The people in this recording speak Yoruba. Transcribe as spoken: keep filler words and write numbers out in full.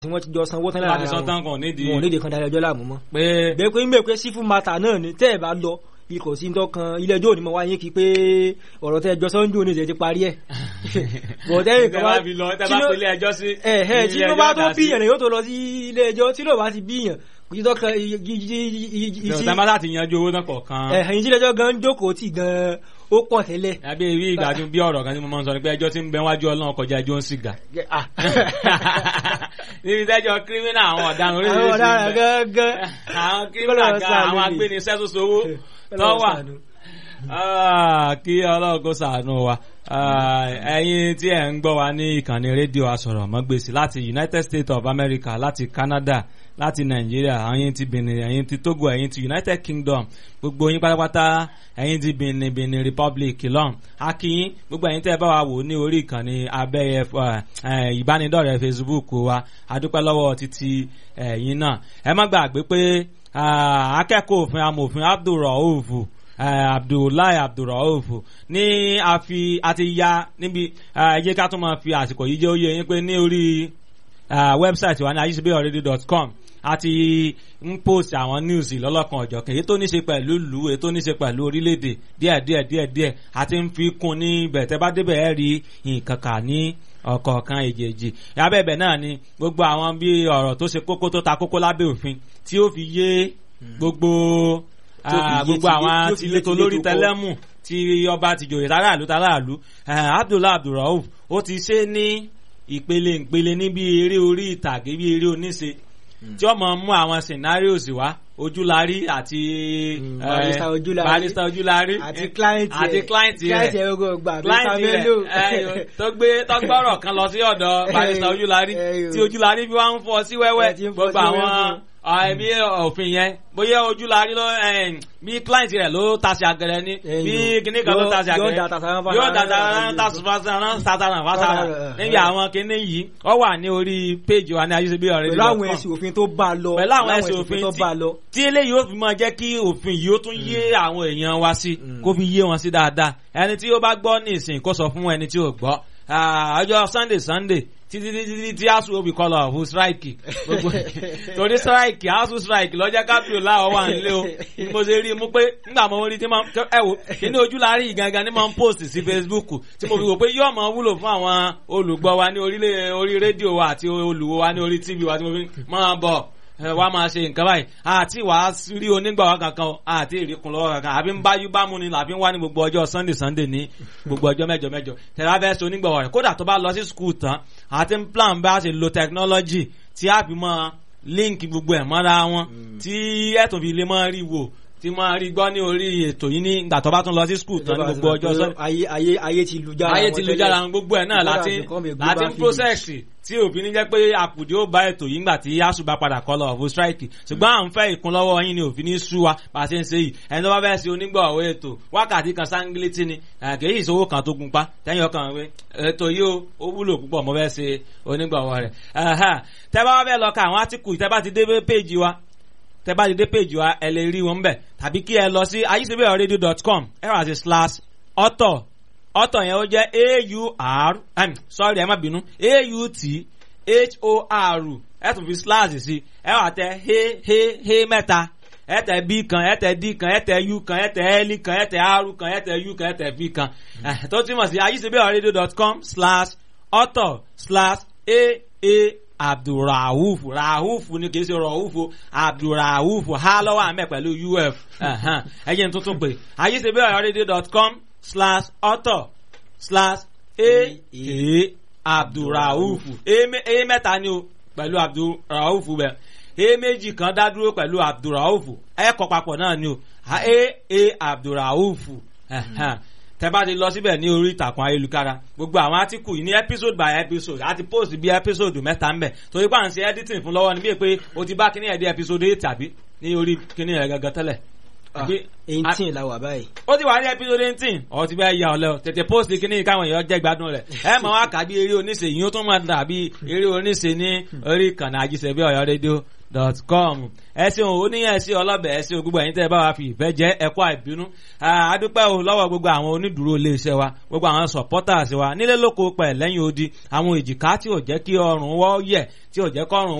tí wọ́n ti jọ sanwó tán láti lára sọ wọn tán kàn nídìí wọn ò nídìí kan darí ẹjọ́ láàmú mọ́. pé bẹ́ẹ̀ pé ń bẹ̀ pé sífù mata náà ni tẹ́ ẹ̀ bá lọ ikọ̀ sí tọkàn ilé ẹjọ́ òní mọ̀ wáyé kí pé ọ̀rọ̀ tẹ́ ẹjọ́ sọ́njú òní ṣe ti parí ẹ̀. bọ̀dẹ́ tẹ́ bá fi lọ tẹ́ bá pélé ẹjọ́ sí ẹ̀ ẹ̀ tí ló bá tó bíyàn rẹ̀ yóò tó lọ sí ilé ẹjọ́ tí ló bá ti bíyàn kí tọkàn ìsí tẹ́ bá láti yanjú owó náà kọ̀ọ̀kan. ẹ̀ ẹ̀yìn tí ilé ẹjọ́ gan jókòó tì gan ó pọ̀ tẹ́lẹ̀. àbí ìwé ìgbàdùn bí ọ̀rọ̀ kan tí mo máa ń sọ ni pé ẹjọ́ tí ń bẹ wájú Ọlọ́run kọjá ẹjọ́ ń sìgá. níbi tẹ́jọ́ kírímínà àwọn ọ̀daràn oríṣiríṣi àwọn kírímínà gan àwọn agbénisẹ́ tó sowó lọ́wọ́ kí Ọlọ́run kó ṣàánú wa. ẹ̀yin tí ẹ̀ ń gbọ́ wa ní ìkànnì rédíò Asọ̀rọ̀mágbèsì láti United States of America, láti Canada, láti Nàìjíríà, ẹ̀yin ti Benin, ẹ̀yin ti Togo, ẹ̀yin ti United Kingdom, gbogbo yín pátápátá, ẹ̀yin ti Benin Benin Republic lọ́n akínyín, gbogbo ẹ̀yin tẹ́ ẹ bá wa wò ní orí ìkànnì abẹ́yẹ ìbánidọ́rẹ̀ẹ́ Facebook wa, adúpẹ́ lọ́wọ́ títí ẹ̀yin náà. ẹ má gbàgbé pé akẹ́kọ̀ọ́ òfin amòfin Abdulrauf Abdullahi Abdulrauf ní àfi àti ya níbi ẹ jẹ́ ká tún máa fi àsìkò yìí jẹ́ ó yé yín pé ní orí wẹ́bsáìtì wa ní ajisebeyoradio dot com àti ń post àwọn news lọ́lọ́kan ọ̀jọ̀kan èyí tó ní ṣe pẹ̀lú ìlú èyí tó ní ṣe pẹ̀lú orílẹ̀-èdè díẹ̀díẹ̀ díẹ̀díẹ̀ àti ń fi kún ní ibẹ̀ tẹ́ bá débẹ̀ ẹ́ rí nǹkan kà ní ọ̀kọ̀ọ̀kan èjèèjì. abẹ́bẹ̀ náà ni gbogbo àwọn bí ọ̀rọ̀ tó ṣe kókó tó ta kókó lábẹ́ òfin tí ó fi yé gbogbo gbogbo àwọn tilétò lórí tẹlẹ́mù tí ọba tìjòyè tàràlú tàràlú. Abdullahi Abdulrauf ó ti ṣe ní ìpele ìpele ní bí eré orí ìtàgé bí eré oníṣe tí ó máa mú àwọn scenarios wá ojúlarí àti barista ojúlarí àti client àti client rẹ̀ client rẹ̀ tó gbé tọ́gbọ́rọ̀ kan lọ sí ọ̀dọ̀ barista ojúlarí tí ojúlarí bí wọ́n ń fọ́ sí wẹ́wẹ́ gbogbo àwọn ẹbí òfin yẹn bóyá ojúlarí ló bí client rẹ̀ ló tasẹ̀ àgẹ̀rẹ̀ ni bí kíní kan ló tasẹ̀ àgẹ̀rẹ̀ yóò dàtà tasẹ̀ fásitì níbi àwọn kíní yìí ó wà ní orí péjì wa ní ajisebeyoradio dot com pẹ̀lú àwọn ẹ̀sìn òfin tó bá lọ pẹ̀lú àwọn ẹ̀sìn òfin tí eléyìí ó fi máa jẹ́ kí òfin yìí ó tún yé àwọn èèyàn wa sí kó fi yé wọn sí dáadáa. ẹni tí ó bá gbọ́ ní ìsìn kó sọ fún ẹni tí ò gbọ́. ọjọ́ Sunday Sunday títí títí tí asu obi kọlọ ọ̀hún strike gbogbo torí strike asu strike lọ́jọ́ kápẹ́ láwọ̀ wà nílé o mo ṣe rí i mú pé nígbà mo rí i tí mo ẹ wò kíní ojú láàrin ìgangan ní mo ń post sí Facebook tí mo fi wò pé yóò mọ wúlò fún àwọn olùgbọ́ wa ní orílẹ̀ orí rédíò wa àti olùwò wa ní orí T V wa tí mo fi máa bọ̀ wá máa ṣe nǹkan báyìí àti wàá rí onígbàwá kankan àti ìrìkùn lọ́wọ́ kankan àbí ń bá yú bá mú ni làbí ń wá ní gbogbo ọjọ́ Sunday Sunday ní gbogbo ọjọ́ mẹ́jọ mẹ́jọ tẹ̀lé abẹ́ ṣe onígbàwá rẹ̀ kódà tó bá lọ sí school tán àti ń plan bá ṣe lo technology tí a fi mọ́ link gbogbo ẹ̀ mọ́ra wọn tí ẹ̀tún fi lè mọ́ rí wò tí máa rí gbọ́ ní orí ètò yìí ní ìgbà tó bá tún lọ sí skul tán ní gbogbo ọjọ́ sọ́ni. ayé ayé ayé ti lu jára ayé ti lu jára gbogbo ẹ̀ náà láti láti ń process tí òfin jẹ́ pé àkùdé ó bá ètò yìí ńgbà tí asu bá padà kọ́ lọ ọ̀fọ̀ strike ṣùgbọ́n à ń fẹ́ ìkúnlọ́wọ́ yín ni òfin ní sú wa bá a ṣe ń ṣe yìí ẹni tó bá fẹ́ ṣe onígbọ̀wọ́ ètò wákàtí kan sáńgílítì ni kèyí ìṣòwò kan tó gunpá tẹ́yìn ọkàn wé ètò yìí ó wúlò púpọ̀ mo fẹ́ ṣe onígbọ̀wọ́ rẹ̀ tẹ́ bá wá fẹ́ lọ ka àwọn átíkù tẹ́ bá ti dé péjì wa tẹ́ bá ti dé péjì wa ẹ lè rí wọn bẹ̀ tàbí kí ẹ lọ sí ajisebeyoradio dot com ẹ rà sí slash author author yẹn ó jẹ́ a u r i'm sorry ẹ má bínú a u t h o r ẹ tún fi slash sí ẹ wà tẹ he he he mẹ́ta ẹ tẹ b kan ẹ tẹ d kan ẹ tẹ u kan ẹ tẹ l kan ẹ tẹ r kan ẹ tẹ u kan ẹ tẹ v kan tó túmọ̀ sí ajisebeyoradio dot com slash author slash a a Abdulrauf Rauf ni kìí ṣe Rauf Abdulrauf ha lọ́wọ́ àmẹ́ pẹ̀lú uf ẹ̀yẹ́ tuntun pé ajisebeyoradio dot com slash author slash a a Abdulrauf a mẹ́ta ni o pẹ̀lú Abdulrauf bẹ́ẹ̀ a méjì kan dá dúró pẹ̀lú Abdulrauf ẹ̀kọ́ papọ̀ náà ni o a a Abdulrauf tẹ́ bá ti lọ síbẹ̀ ní orí ìtàkùn ayélujára gbogbo àwọn átíkù yìí ní episode by episode àti post bí episode mẹ́ta ń bẹ̀ torí pé à ń ṣe editing fún lọ́wọ́ ni bíi pé o ti bá kíní ẹ̀ dé episode eight tàbí ní orí kíní ẹ̀ gangan tẹ́lẹ̀. eighteen la wà báyìí. ó ti wà ní episode eighteen ọ̀ ti bẹ́ẹ̀ ya ọ̀lẹ́ o tètè post kíní káwọn èèyàn jẹ́ gbádùn rẹ̀ ẹ mọ̀ wá kà bí eré oníṣe yìí ó tún máa dà bí eré oníṣe ní orí ìkànnì Ajisebeyoradio dot com. ẹ ṣeun ó ní ẹ ṣe ọlọ́bẹ̀ ẹ ṣe gbogbo ẹ̀yin tẹ́ ẹ bá wa fi ìfẹ́ jẹ́ ẹ̀kọ́ àìbínú. adúpẹ́ o lọ́wọ́ gbogbo àwọn onídùúró iléeṣẹ́ wa gbogbo àwọn supporters wa nílé lóko pẹ̀ lẹ́yìn odi àwọn èjìká tí ò jẹ́ kí ọrùn wọ́ yẹ̀ tí ò jẹ́ kọ́rùn